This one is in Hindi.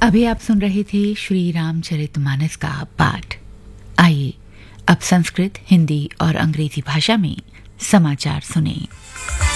अभी आप सुन रहे थे श्री रामचरितमानस का पाठ। आइए अब संस्कृत, हिंदी और अंग्रेजी भाषा में समाचार सुनें।